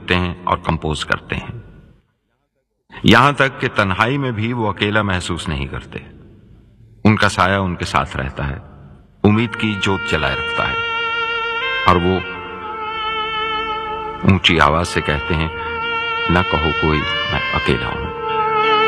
लिखते हैं और कंपोज करते हैं। यहां तक कि तन्हाई में भी वो अकेला महसूस नहीं करते। उनका साया उनके साथ रहता है, उम्मीद की जोत जलाए रखता है, और वो ऊंची आवाज से कहते हैं, न कहो कोई मैं अकेला हूं।